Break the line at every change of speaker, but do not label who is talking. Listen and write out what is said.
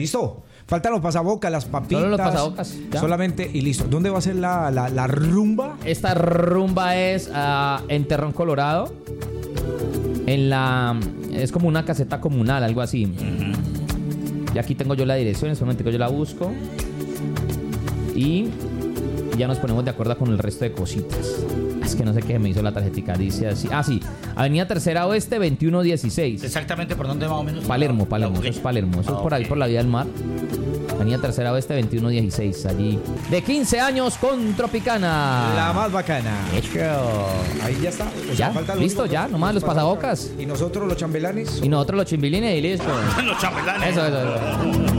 Listo. Faltan los pasabocas, las papitas.
Solo los pasabocas, ya.
Solamente y listo. ¿Dónde va a ser la rumba?
Esta rumba es en Terrón, Colorado. Es como una caseta comunal, algo así. Y aquí tengo yo la dirección, solamente que yo la busco. Y ya nos ponemos de acuerdo con el resto de cositas. Es que no sé qué me hizo la tarjetica. Dice así. Sí. Avenida Tercera Oeste, 2116.
Exactamente, ¿por dónde más o menos?
Palermo.
Okay.
Eso es Palermo. Eso es por ahí, por la vía del mar. Avenida Tercera Oeste, 2116. Allí. De 15 años con Tropicana.
La más bacana.
Hecho.
Ahí ya está. O sea,
Ya,
falta lo
listo,
único,
ya. Nomás los pasabocas.
Y nosotros los chambelanes.
Y nosotros los chimbilines y listo.
Los chambelanes.
Eso.